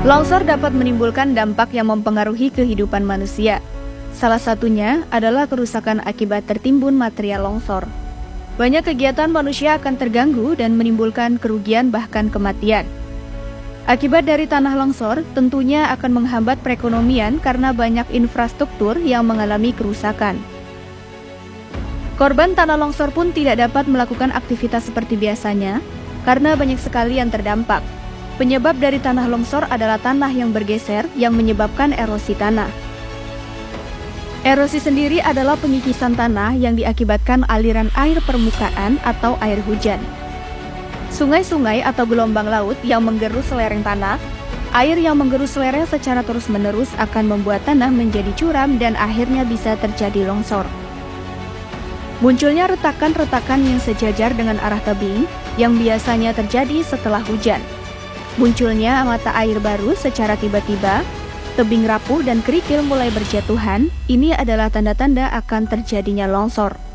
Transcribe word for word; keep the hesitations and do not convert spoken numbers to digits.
Longsor dapat menimbulkan dampak yang mempengaruhi kehidupan manusia. Salah satunya adalah kerusakan akibat tertimbun material longsor. Banyak kegiatan manusia akan terganggu dan menimbulkan kerugian bahkan kematian. Akibat dari tanah longsor tentunya akan menghambat perekonomian karena banyak infrastruktur yang mengalami kerusakan. Korban tanah longsor pun tidak dapat melakukan aktivitas seperti biasanya karena banyak sekali yang terdampak. Penyebab dari tanah longsor adalah tanah yang bergeser yang menyebabkan erosi tanah. Erosi sendiri adalah pengikisan tanah yang diakibatkan aliran air permukaan atau air hujan. Sungai-sungai atau gelombang laut yang menggerus lereng tanah, air yang menggerus lereng secara terus-menerus akan membuat tanah menjadi curam dan akhirnya bisa terjadi longsor. Munculnya retakan-retakan yang sejajar dengan arah tebing yang biasanya terjadi setelah hujan. Munculnya mata air baru secara tiba-tiba, tebing rapuh dan kerikil mulai berjatuhan, ini adalah tanda-tanda akan terjadinya longsor.